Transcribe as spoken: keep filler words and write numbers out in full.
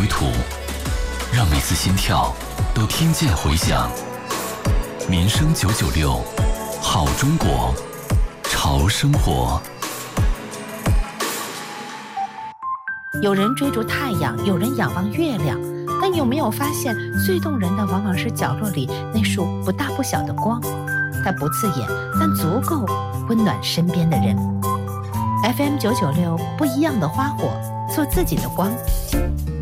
为土，让每次心跳都听见回响。民生九九六，好中国，潮生活。 有人追逐太阳，有人仰望月亮，但有没有发现，最动人的往往是角落里那束不大不小的光？它不刺眼，但足够温暖身边的人。F M 九九六，不一样的花火，做自己的光。